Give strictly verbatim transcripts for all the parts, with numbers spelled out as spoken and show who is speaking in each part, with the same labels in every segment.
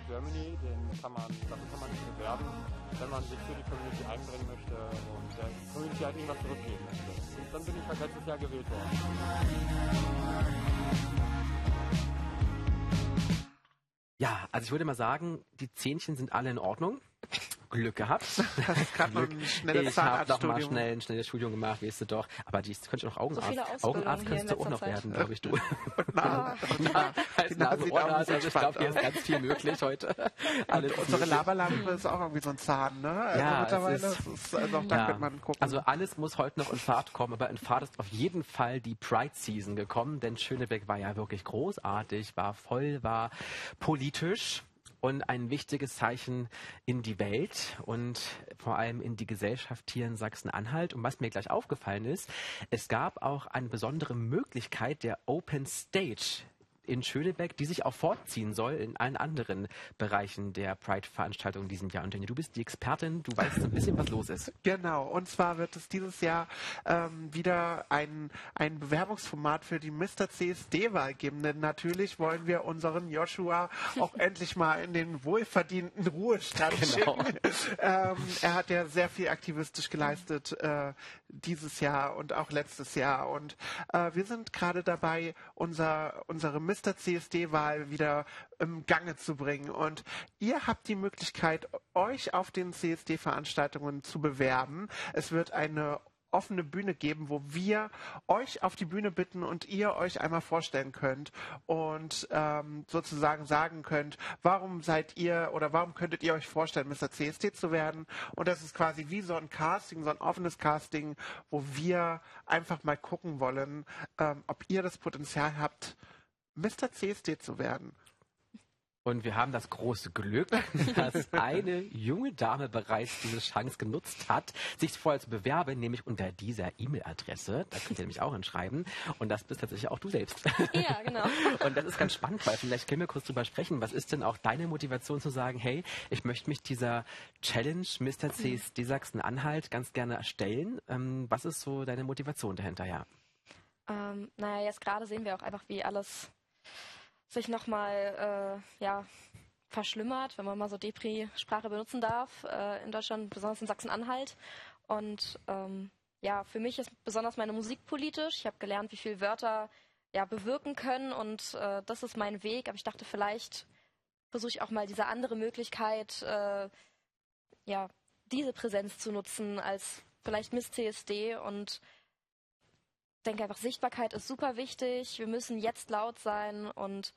Speaker 1: Germany, den kann man, dafür kann man sich bewerben, wenn man sich für die Community einbringen möchte und der Community halt irgendwas zurückgeben möchte. Und dann bin ich halt letztes Jahr gewählt worden.
Speaker 2: Ja, also ich würde mal sagen, die Zähnchen sind alle in Ordnung. Glück gehabt.
Speaker 3: Das ist gerade noch ein schnelles
Speaker 2: Ich habe noch mal
Speaker 3: Zahnarztstudium.
Speaker 2: schnell ein schnelles Studium gemacht, weißt du doch. Aber die könnte auch noch Augenarzt.
Speaker 4: So viele Ausbildungen
Speaker 2: Augenarzt
Speaker 4: hier
Speaker 2: könntest du
Speaker 4: in
Speaker 2: auch noch
Speaker 4: letzter
Speaker 2: werden,
Speaker 4: Zeit.
Speaker 2: glaube ich, du.
Speaker 3: Na,
Speaker 2: Na, als
Speaker 3: die Nase sieht auch ein
Speaker 2: Nase-Ohrenarzt,
Speaker 3: bisschen
Speaker 2: also ich glaube, hier
Speaker 3: spannend
Speaker 2: ist ganz viel möglich heute. Alles
Speaker 3: Und unsere
Speaker 2: möglich.
Speaker 3: Laberlampe ist auch irgendwie so ein Zahn, ne? Also
Speaker 2: Ja, es
Speaker 3: mittlerweile
Speaker 2: ist-
Speaker 3: ist, es, also auch da
Speaker 2: Ja.
Speaker 3: könnte man gucken.
Speaker 2: Also alles muss heute noch in Fahrt kommen, aber in Fahrt ist auf jeden Fall die Pride-Season gekommen, denn Schönebeck war ja wirklich großartig, war voll, war politisch und ein wichtiges Zeichen in die Welt und vor allem in die Gesellschaft hier in Sachsen-Anhalt. Und was mir gleich aufgefallen ist, es gab auch eine besondere Möglichkeit der Open Stage in Schönebeck, die sich auch fortziehen soll in allen anderen Bereichen der Pride-Veranstaltung in diesem Jahr. Und Jenny, du bist die Expertin, du weißt so ein bisschen, was los ist.
Speaker 3: Genau, und zwar wird es dieses Jahr ähm, wieder ein, ein Bewerbungsformat für die Mister C S D-Wahl geben, denn natürlich wollen wir unseren Joshua auch endlich mal in den wohlverdienten Ruhestand
Speaker 2: Genau.
Speaker 3: schicken. Ähm, er hat ja sehr viel aktivistisch geleistet äh, dieses Jahr und auch letztes Jahr und äh, wir sind gerade dabei, unser, unsere Mister C S D-Wahl wieder im Gange zu bringen und ihr habt die Möglichkeit, euch auf den C S D-Veranstaltungen zu bewerben. Es wird eine offene Bühne geben, wo wir euch auf die Bühne bitten und ihr euch einmal vorstellen könnt und ähm, sozusagen sagen könnt, warum seid ihr oder warum könntet ihr euch vorstellen, Mister C S D zu werden. Und das ist quasi wie so ein Casting, so ein offenes Casting, wo wir einfach mal gucken wollen, ähm, ob ihr das Potenzial habt, Mister C S D zu werden.
Speaker 2: Und wir haben das große Glück, dass eine junge Dame bereits diese Chance genutzt hat, sich vorher zu bewerben, nämlich unter dieser E-Mail-Adresse. Da könnt ihr nämlich auch hinschreiben. Und das bist tatsächlich auch du selbst.
Speaker 4: Ja, genau.
Speaker 2: Und das ist ganz spannend, weil vielleicht können wir kurz drüber sprechen. Was ist denn auch deine Motivation zu sagen, hey, ich möchte mich dieser Challenge Mister C S D Sachsen-Anhalt ganz gerne stellen? Ähm, was ist so deine Motivation dahinter, ja?
Speaker 4: Ähm, naja, jetzt gerade sehen wir auch einfach, wie alles sich nochmal äh, ja, verschlimmert, wenn man mal so Depri-Sprache benutzen darf, äh, in Deutschland, besonders in Sachsen-Anhalt. Und ähm, ja, für mich ist besonders meine Musik politisch. Ich habe gelernt, wie viele Wörter ja, bewirken können und äh, das ist mein Weg. Aber ich dachte, vielleicht versuche ich auch mal diese andere Möglichkeit, äh, ja, diese Präsenz zu nutzen als vielleicht Miss C S D und ich denke einfach, Sichtbarkeit ist super wichtig. Wir müssen jetzt laut sein und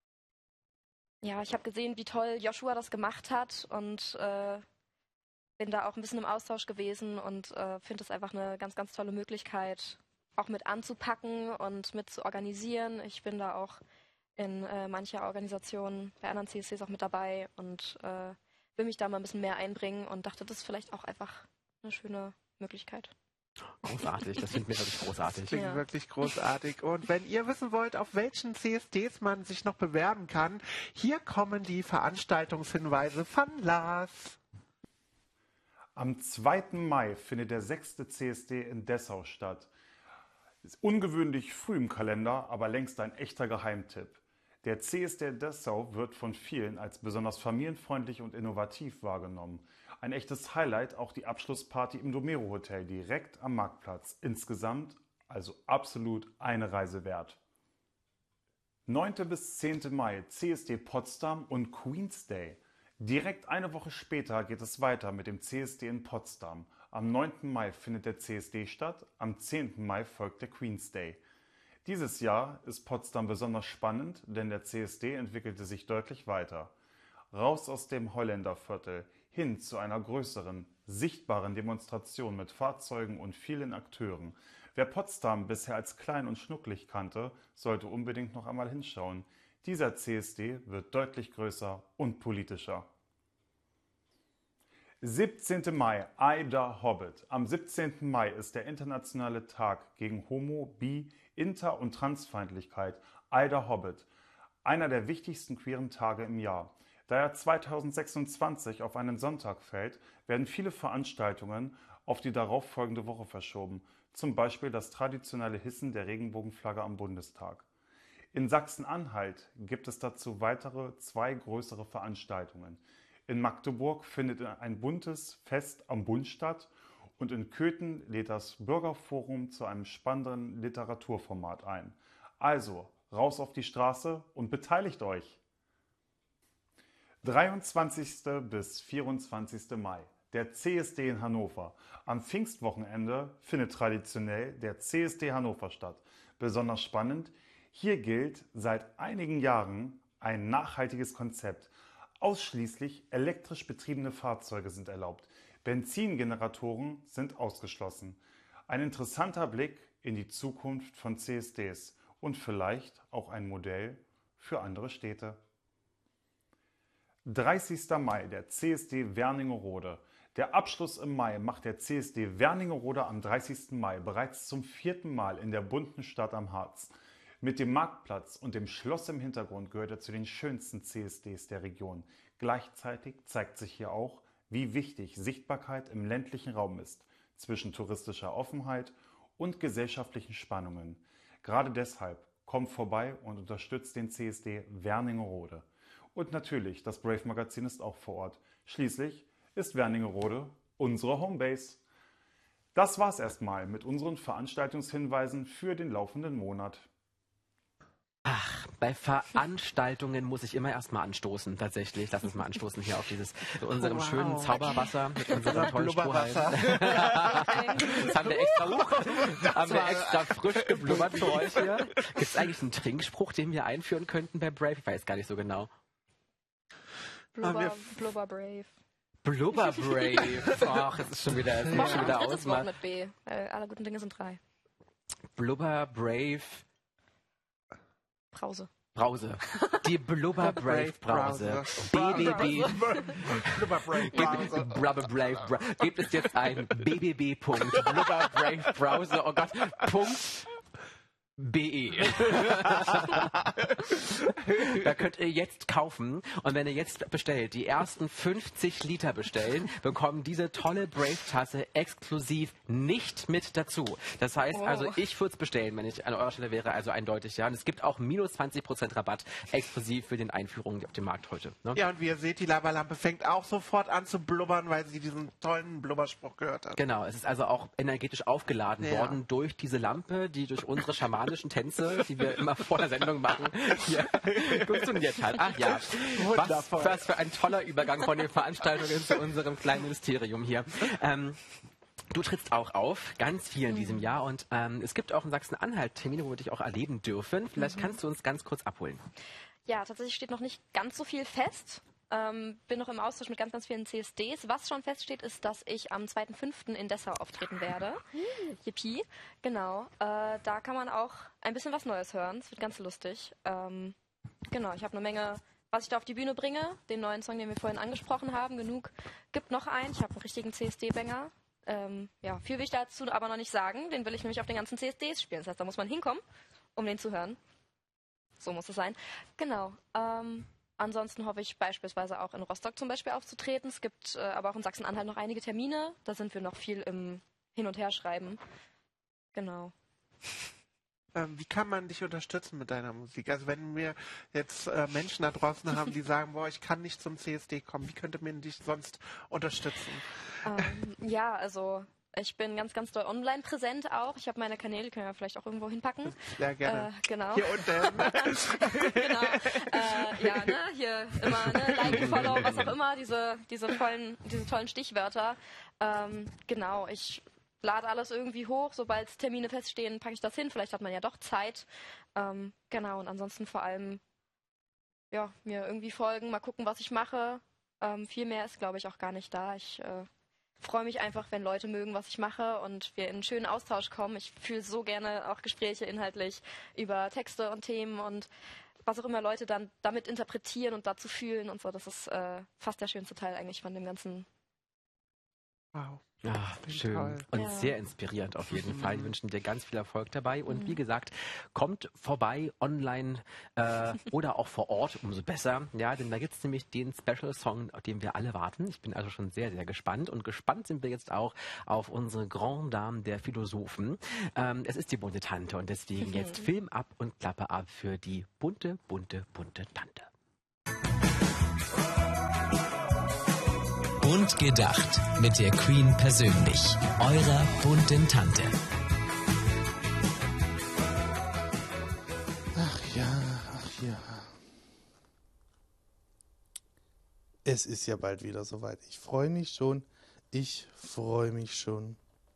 Speaker 4: ja, ich habe gesehen, wie toll Joshua das gemacht hat und äh, bin da auch ein bisschen im Austausch gewesen und äh, finde es einfach eine ganz, ganz tolle Möglichkeit, auch mit anzupacken und mit zu organisieren. Ich bin da auch in äh, mancher Organisationen bei anderen C S Ds auch mit dabei und äh, will mich da mal ein bisschen mehr einbringen und dachte, das ist vielleicht auch einfach eine schöne Möglichkeit.
Speaker 2: Großartig, das finden wir wirklich großartig.
Speaker 3: Klingt
Speaker 4: Ja.
Speaker 3: wirklich großartig. Und wenn ihr wissen wollt, auf welchen C S Ds man sich noch bewerben kann, hier kommen die Veranstaltungshinweise von Lars.
Speaker 5: Am zweiten Mai findet der sechste C S D in Dessau statt. Ist ungewöhnlich früh im Kalender, aber längst ein echter Geheimtipp. Der C S D Dessau wird von vielen als besonders familienfreundlich und innovativ wahrgenommen. Ein echtes Highlight auch die Abschlussparty im Domero Hotel direkt am Marktplatz. Insgesamt also absolut eine Reise wert. neunten bis zehnten Mai C S D Potsdam und Queen's Day. Direkt eine Woche später geht es weiter mit dem C S D in Potsdam. Am neunten Mai findet der C S D statt, am zehnten Mai folgt der Queen's Day. Dieses Jahr ist Potsdam besonders spannend, denn der C S D entwickelte sich deutlich weiter. Raus aus dem Holländerviertel hin zu einer größeren, sichtbaren Demonstration mit Fahrzeugen und vielen Akteuren. Wer Potsdam bisher als klein und schnucklig kannte, sollte unbedingt noch einmal hinschauen. Dieser C S D wird deutlich größer und politischer. siebzehnten Mai, Ida Hobbit. Am siebzehnten Mai ist der internationale Tag gegen Homo-, Bi-, Inter- und Transfeindlichkeit, Ida Hobbit. Einer der wichtigsten queeren Tage im Jahr. Da er zweitausendsechsundzwanzig auf einen Sonntag fällt, werden viele Veranstaltungen auf die darauffolgende Woche verschoben. Zum Beispiel das traditionelle Hissen der Regenbogenflagge am Bundestag. In Sachsen-Anhalt gibt es dazu weitere zwei größere Veranstaltungen. In Magdeburg findet ein buntes Fest am Bund statt und in Köthen lädt das Bürgerforum zu einem spannenden Literaturformat ein. Also, raus auf die Straße und beteiligt euch! dreiundzwanzigsten bis vierundzwanzigsten Mai. Der C S D in Hannover. Am Pfingstwochenende findet traditionell der C S D Hannover statt. Besonders spannend, hier gilt seit einigen Jahren ein nachhaltiges Konzept. Ausschließlich elektrisch betriebene Fahrzeuge sind erlaubt. Benzingeneratoren sind ausgeschlossen. Ein interessanter Blick in die Zukunft von C S Ds und vielleicht auch ein Modell für andere Städte. dreißigsten Mai, der C S D Wernigerode. Der Abschluss im Mai macht der C S D Wernigerode am dreißigsten Mai bereits zum vierten Mal in der bunten Stadt am Harz. Mit dem Marktplatz und dem Schloss im Hintergrund gehört er zu den schönsten C S Ds der Region. Gleichzeitig zeigt sich hier auch, wie wichtig Sichtbarkeit im ländlichen Raum ist, zwischen touristischer Offenheit und gesellschaftlichen Spannungen. Gerade deshalb kommt vorbei und unterstützt den C S D Wernigerode. Und natürlich, das Brave Magazin ist auch vor Ort. Schließlich ist Wernigerode unsere Homebase. Das war's erstmal mit unseren Veranstaltungshinweisen für den laufenden Monat.
Speaker 2: Ach, bei Veranstaltungen muss ich immer erstmal anstoßen, tatsächlich. Lass uns mal anstoßen hier auf dieses, mit unserem
Speaker 3: Wow.
Speaker 2: schönen Zauberwasser, mit unserem tollen Strohhalm.
Speaker 3: Blubberwasser.
Speaker 2: Das haben wir extra hoch, haben wir extra frisch geblubbert für euch hier. Gibt es eigentlich einen Trinkspruch, den wir einführen könnten bei Brave? Ich weiß gar nicht so genau.
Speaker 4: Blubber, Blubber Brave.
Speaker 2: Blubber Brave. Ach, es ist schon wieder, es
Speaker 4: Mach
Speaker 2: ist schon
Speaker 4: ein
Speaker 2: wieder
Speaker 4: drittes Wort
Speaker 2: aus.
Speaker 4: mit B. Äh, alle guten Dinge sind drei.
Speaker 2: Blubber Brave
Speaker 4: Brause.
Speaker 2: Brause. Die Blubber Brave Brause. B B B.
Speaker 3: Blubber Brave Browser.
Speaker 2: Blubber Brave Browser. Gebt es jetzt ein b b b punkt blubber brave browser, oh Gott, Punkt B E. Da könnt ihr jetzt kaufen und wenn ihr jetzt bestellt, die ersten fünfzig Liter bestellen, bekommen diese tolle Brave-Tasse exklusiv nicht mit dazu. Das heißt
Speaker 4: Oh.
Speaker 2: also, ich würde es bestellen, wenn ich an eurer Stelle wäre, also eindeutig, ja. Und es gibt auch minus zwanzig Prozent Rabatt exklusiv für den Einführungen auf dem Markt heute. Ne?
Speaker 3: Ja, und wie ihr seht, die Lavalampe fängt auch sofort an zu blubbern, weil sie diesen tollen Blubberspruch gehört hat.
Speaker 2: Genau, es ist also auch energetisch aufgeladen
Speaker 3: Ja.
Speaker 2: worden durch diese Lampe, die durch unsere schamanischen Tänze, die wir immer vor der Sendung machen, hier funktioniert hat. Ach ja, was,
Speaker 3: Wundervoll.
Speaker 2: was für ein toller Übergang von den Veranstaltungen zu unserem kleinen Ministerium hier. Ähm, Du trittst auch auf, ganz viel in diesem Jahr und ähm, es gibt auch in Sachsen-Anhalt Termine, wo wir dich auch erleben dürfen. Vielleicht kannst du uns ganz kurz abholen.
Speaker 4: Ja, tatsächlich steht noch nicht ganz so viel fest. Ähm, bin noch im Austausch mit ganz, ganz vielen C S Ds. Was schon feststeht, ist, dass ich am zweiten fünften in Dessau auftreten werde. Yippie. Genau. Äh, da kann man auch ein bisschen was Neues hören. Es wird ganz lustig. Ähm, genau, ich habe eine Menge, was ich da auf die Bühne bringe. Den neuen Song, den wir vorhin angesprochen haben. Genug. Gibt noch einen. Ich habe einen richtigen C S D-Banger. Ähm, ja, viel will ich dazu aber noch nicht sagen. Den will ich nämlich auf den ganzen C S Ds spielen. Das heißt, da muss man hinkommen, um den zu hören. So muss es sein. Genau. Ähm, ansonsten hoffe ich beispielsweise auch in Rostock zum Beispiel aufzutreten. Es gibt äh, aber auch in Sachsen-Anhalt noch einige Termine. Da sind wir noch viel im Hin- und Herschreiben. Genau.
Speaker 3: Ähm, wie kann man dich unterstützen mit deiner Musik? Also wenn wir jetzt äh, Menschen da draußen haben, die sagen, boah, ich kann nicht zum C S D kommen, wie könnte man dich sonst unterstützen?
Speaker 4: Ähm, ja, also ich bin ganz, ganz doll online präsent auch. Ich habe meine Kanäle, können wir vielleicht auch irgendwo hinpacken.
Speaker 3: Ja, gerne.
Speaker 4: Äh, genau.
Speaker 3: Hier unten.
Speaker 4: genau. Äh, ja, ne, hier immer, ne, Like, Follow, was auch immer, diese, diese tollen, diese tollen Stichwörter. Ähm, genau, ich lade alles irgendwie hoch. Sobald Termine feststehen, packe ich das hin. Vielleicht hat man ja doch Zeit. Ähm, genau, und ansonsten vor allem, ja, mir irgendwie folgen, mal gucken, was ich mache. Ähm, viel mehr ist, glaube ich, auch gar nicht da. Ich äh, freue mich einfach, wenn Leute mögen, was ich mache und wir in einen schönen Austausch kommen. Ich führe so gerne auch Gespräche inhaltlich über Texte und Themen und was auch immer Leute dann damit interpretieren und dazu fühlen und so. Das ist äh, fast der schönste Teil eigentlich von dem ganzen
Speaker 3: Wow.
Speaker 2: Ach, schön.
Speaker 3: Toll.
Speaker 2: Und
Speaker 4: Ja.
Speaker 2: sehr inspirierend auf jeden Fall. Wir wünschen dir ganz viel Erfolg dabei. Und wie gesagt, kommt vorbei online äh, oder auch vor Ort, umso besser. Ja, denn da gibt es nämlich den Special Song, auf den wir alle warten. Ich bin also schon sehr, sehr gespannt. Und gespannt sind wir jetzt auch auf unsere Grand Dame der Philosophen. Ähm, es ist die bunte Tante und deswegen jetzt Film ab und Klappe ab für die bunte, bunte, bunte Tante.
Speaker 6: Bunt gedacht mit der Queen persönlich, eurer bunten Tante.
Speaker 7: Ach ja, ach ja. Es ist ja bald wieder soweit. Ich freue mich schon. Ich freue mich schon.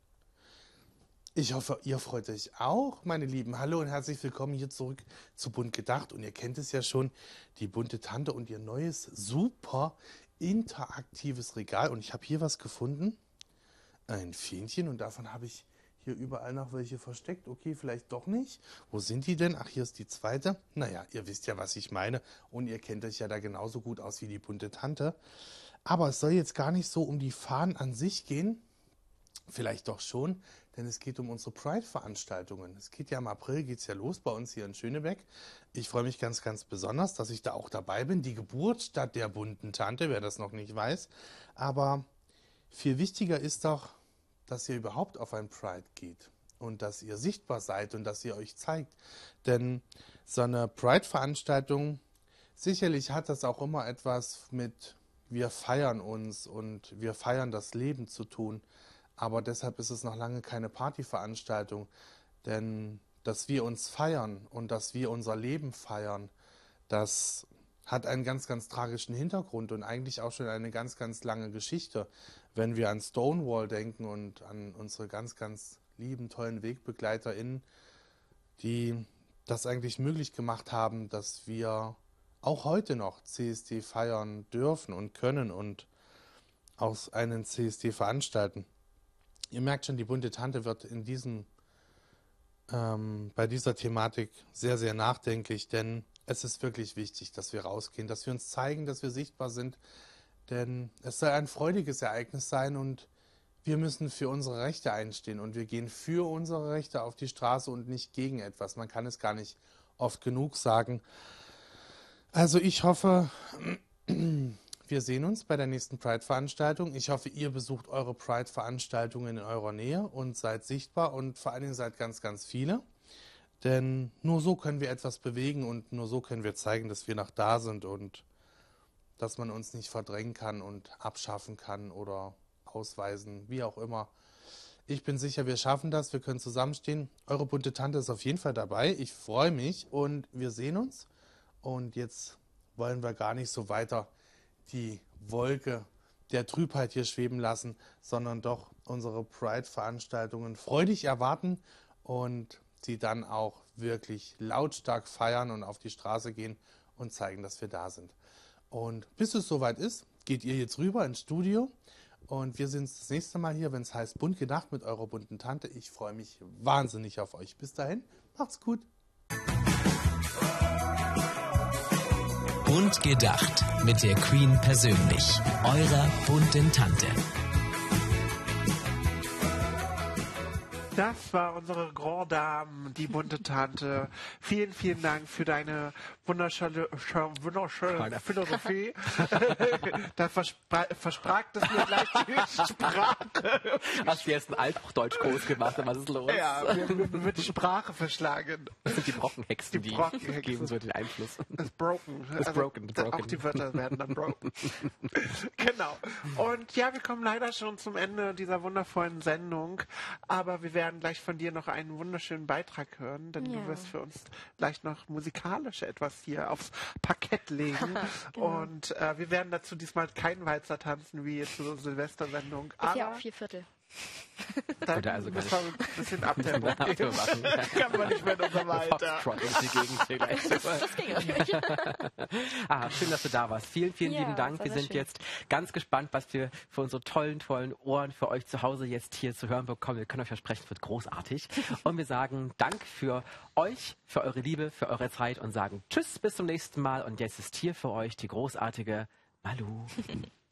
Speaker 7: Ich hoffe, ihr freut euch auch, meine Lieben. Hallo und herzlich willkommen hier zurück zu Bunt gedacht. Und ihr kennt es ja schon, die bunte Tante und ihr neues, super interaktives Regal. Und ich habe hier was gefunden. Ein Fähnchen und davon habe ich hier überall noch welche versteckt. Okay, vielleicht doch nicht. Wo sind die denn? Ach, hier ist die zweite. Naja, ihr wisst ja, was ich meine. Und ihr kennt euch ja da genauso gut aus wie die bunte Tante. Aber es soll jetzt gar nicht so um die Fahnen an sich gehen. Vielleicht doch schon, denn es geht um unsere Pride-Veranstaltungen. Es geht ja im April, geht es ja los bei uns hier in Schönebeck. Ich freue mich ganz, ganz besonders, dass ich da auch dabei bin. Die Geburtsstadt der bunten Tante, wer das noch nicht weiß. Aber viel wichtiger ist doch, dass ihr überhaupt auf ein Pride geht und dass ihr sichtbar seid und dass ihr euch zeigt. Denn so eine Pride-Veranstaltung, sicherlich hat das auch immer etwas mit wir feiern uns und wir feiern das Leben zu tun. Aber deshalb ist es noch lange keine Partyveranstaltung, denn dass wir uns feiern und dass wir unser Leben feiern, das hat einen ganz, ganz tragischen Hintergrund und eigentlich auch schon eine ganz, ganz lange Geschichte. Wenn wir an Stonewall denken und an unsere ganz, ganz lieben, tollen WegbegleiterInnen, die das eigentlich möglich gemacht haben, dass wir auch heute noch C S D feiern dürfen und können und auch einen C S D veranstalten. Ihr merkt schon, die bunte Tante wird in diesem, ähm, bei dieser Thematik sehr, sehr nachdenklich, denn es ist wirklich wichtig, dass wir rausgehen, dass wir uns zeigen, dass wir sichtbar sind, denn es soll ein freudiges Ereignis sein und wir müssen für unsere Rechte einstehen und wir gehen für unsere Rechte auf die Straße und nicht gegen etwas. Man kann es gar nicht oft genug sagen. Also ich hoffe, wir sehen uns bei der nächsten Pride-Veranstaltung. Ich hoffe, ihr besucht eure Pride-Veranstaltungen in eurer Nähe und seid sichtbar und vor allen Dingen seid ganz, ganz viele. Denn nur so können wir etwas bewegen und nur so können wir zeigen, dass wir noch da sind und dass man uns nicht verdrängen kann und abschaffen kann oder ausweisen, wie auch immer. Ich bin sicher, wir schaffen das, wir können zusammenstehen. Eure bunte Tante ist auf jeden Fall dabei. Ich freue mich und wir sehen uns. Und jetzt wollen wir gar nicht so weiter die Wolke der Trübheit hier schweben lassen, sondern doch unsere Pride-Veranstaltungen freudig erwarten und sie dann auch wirklich lautstark feiern und auf die Straße gehen und zeigen, dass wir da sind. Und bis es soweit ist, geht ihr jetzt rüber ins Studio und wir sehen uns das nächste Mal hier, wenn es heißt Bunt gedacht mit eurer bunten Tante. Ich freue mich wahnsinnig auf euch. Bis dahin, macht's gut.
Speaker 6: Bunt gedacht mit der Queen persönlich, eurer bunten Tante.
Speaker 3: Das war unsere Grand Dame, die bunte Tante. Vielen, vielen Dank für deine wunderschöne, wunderschöne Philosophie. Da verspra versprach es mir gleich die Sprache.
Speaker 2: Hast du jetzt einen Althochdeutsch-Kurs gemacht? Was ist los?
Speaker 3: Ja, mir, mir wird die Sprache verschlagen.
Speaker 2: Das sind die Brockenhexen,
Speaker 3: Die
Speaker 2: die,
Speaker 3: Brockenhexen.
Speaker 2: geben so den Einfluss.
Speaker 3: It's broken.
Speaker 2: It's broken, it's broken.
Speaker 3: Auch die Wörter werden dann broken. Genau. Und ja, wir kommen leider schon zum Ende dieser wundervollen Sendung. Aber wir werden gleich von dir noch einen wunderschönen Beitrag hören, denn
Speaker 4: Ja.
Speaker 3: du wirst für uns gleich noch musikalisch etwas hier aufs Parkett legen.
Speaker 4: Genau.
Speaker 3: Und äh, wir werden dazu diesmal keinen Walzer tanzen wie zur Silvestersendung.
Speaker 4: Ist
Speaker 3: Aber
Speaker 4: ja auch vier Viertel.
Speaker 3: dann
Speaker 2: Würde also gar
Speaker 3: müssen wir ein bisschen Abtempo
Speaker 2: Abtempo
Speaker 3: geben.
Speaker 2: machen.
Speaker 3: Kann man nicht mehr in unserem Alter.
Speaker 2: Foxtrot durch die Gegend hier gleich.
Speaker 4: Das ging natürlich.
Speaker 2: Ah, schön, dass du da warst. Vielen, vielen
Speaker 4: Ja,
Speaker 2: lieben Dank.
Speaker 4: sehr,
Speaker 2: Wir
Speaker 4: sehr
Speaker 2: sind
Speaker 4: schön.
Speaker 2: jetzt ganz gespannt, was wir für unsere tollen, tollen Ohren für euch zu Hause jetzt hier zu hören bekommen. Wir können euch versprechen, es wird großartig. Und wir sagen Dank für euch, für eure Liebe, für eure Zeit und sagen Tschüss, bis zum nächsten Mal. Und jetzt ist hier für euch die großartige Malu.